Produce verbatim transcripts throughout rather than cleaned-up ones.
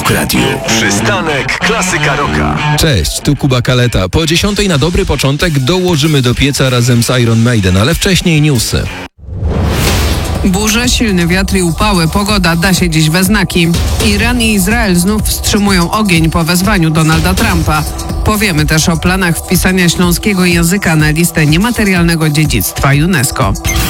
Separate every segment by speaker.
Speaker 1: Rock Radio. Przystanek Klasyka Rocka.
Speaker 2: Cześć, tu Kuba Kaleta. Po dziesiątej na dobry początek dołożymy do pieca razem z Iron Maiden, ale wcześniej newsy.
Speaker 3: Burze, silny wiatr i upały. Pogoda da się dziś we znaki. Iran i Izrael znów wstrzymują ogień po wezwaniu Donalda Trumpa. Powiemy też o planach wpisania śląskiego języka na listę niematerialnego dziedzictwa UNESCO.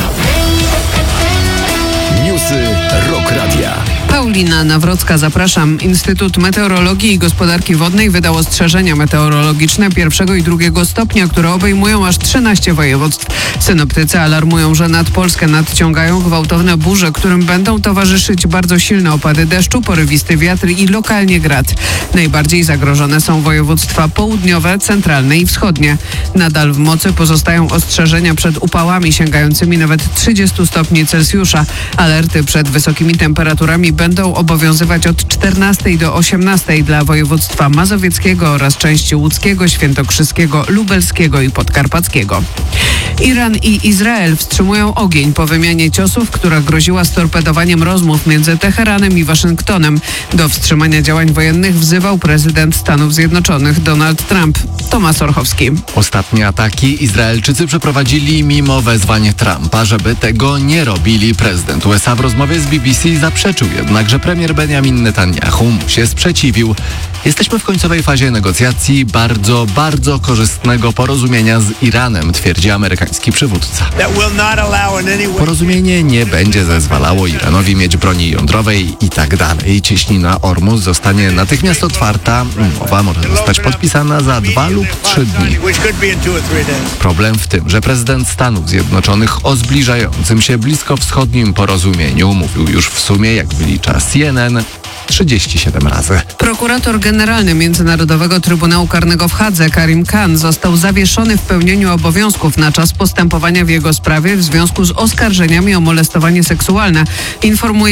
Speaker 1: Newsy Rock Radia.
Speaker 3: Paulina Nawrocka, zapraszam. Instytut Meteorologii i Gospodarki Wodnej wydał ostrzeżenia meteorologiczne pierwszego i drugiego stopnia, które obejmują aż trzynaście województw. Synoptycy alarmują, że nad Polskę nadciągają gwałtowne burze, którym będą towarzyszyć bardzo silne opady deszczu, porywisty wiatr i lokalnie grad. Najbardziej zagrożone są województwa południowe, centralne i wschodnie. Nadal w mocy pozostają ostrzeżenia przed upałami sięgającymi nawet trzydziestu stopni Celsjusza. Alerty przed wysokimi temperaturami będą obowiązywać od czternastej do osiemnastej dla województwa mazowieckiego oraz części łódzkiego, świętokrzyskiego, lubelskiego i podkarpackiego. Iran i Izrael wstrzymują ogień po wymianie ciosów, która groziła storpedowaniem rozmów między Teheranem i Waszyngtonem. Do wstrzymania działań wojennych wzywał prezydent Stanów Zjednoczonych Donald Trump. Tomasz Orchowski.
Speaker 4: Ostatnie ataki Izraelczycy przeprowadzili mimo wezwań Trumpa, żeby tego nie robili. Prezydent U S A w rozmowie z B B C zaprzeczył jednak, że premier Benjamin Netanyahu mu się sprzeciwił. Jesteśmy w końcowej fazie negocjacji bardzo, bardzo korzystnego porozumienia z Iranem, twierdzi amerykański przywódca. Porozumienie nie będzie zezwalało Iranowi mieć broni jądrowej i tak dalej. Cieśnina Ormus zostanie natychmiast otwarta. Umowa może zostać podpisana za dwa lub trzy dni. Problem w tym, że prezydent Stanów Zjednoczonych o zbliżającym się bliskowschodnim porozumieniu mówił już w sumie, jak wylicza C N N, trzydzieści siedem razy.
Speaker 3: Prokurator generalny Międzynarodowego Trybunału Karnego w Hadze, Karim Khan, został zawieszony w pełnieniu obowiązków na czas postępowania w jego sprawie w związku z oskarżeniami o molestowanie seksualne. Informuje